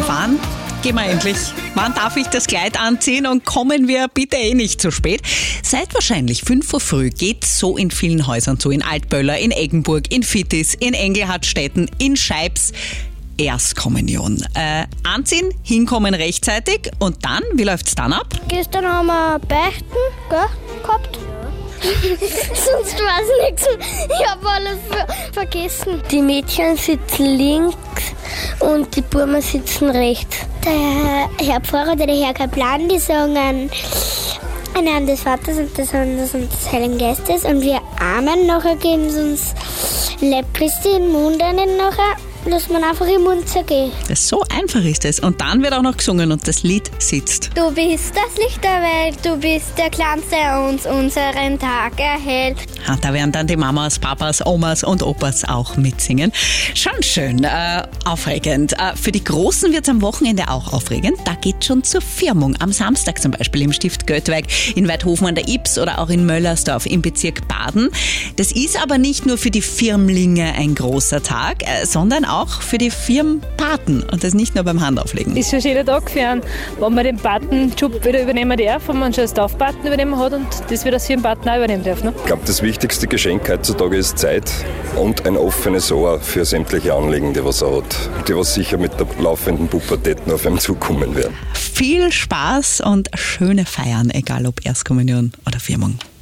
Wann gehen wir endlich? Wann darf ich das Kleid anziehen und kommen wir bitte nicht zu spät? Seit wahrscheinlich 5 Uhr früh geht's so in vielen Häusern zu. In Altböller, in Eggenburg, in Fittis, in Engelhardtstetten, in Scheibs. Erstkommunion. Anziehen, hinkommen rechtzeitig und dann, wie läuft's dann ab? Gestern haben wir Beichten gehabt. Sonst weiß ich nichts. Ich habe alles vergessen. Die Mädchen sitzen links und die Burmen sitzen rechts. Der Herr Pfarrer oder der Herr Kaplan, die sagen einen Namen des Vaters und des Sohnes und des Heiligen Geistes. Und wir Amen, nachher geben sie uns Leibkristi in den Mund einen nachher. Dass man einfach im Mund zergeht. So einfach ist es. Und dann wird auch noch gesungen und das Lied sitzt. Du bist das Licht der Welt, du bist der Glanz, der uns unseren Tag erhält. Da werden dann die Mamas, Papas, Omas und Opas auch mitsingen. Schon schön, aufregend. Für die Großen wird es am Wochenende auch aufregend. Da geht schon zur Firmung. Am Samstag zum Beispiel im Stift Göttweig, in Weidhofen an der Ips oder auch in Möllersdorf im Bezirk Baden. Das ist aber nicht nur für die Firmlinge ein großer Tag, sondern auch für die Firmenpaten und das nicht nur beim Handauflegen. Ist schon ein schöner Tag für einen, wenn man den Patenjob wieder übernehmen darf, wenn man schon als Taufpaten übernehmen hat und das wieder als Firmenpaten auch übernehmen darf. Ne? Ich glaube, das wichtigste Geschenk heutzutage ist Zeit und ein offenes Ohr für sämtliche Anliegen, die was er hat, die was sicher mit der laufenden Pubertät noch auf ihm zukommen werden. Viel Spaß und schöne Feiern, egal ob Erstkommunion oder Firmung.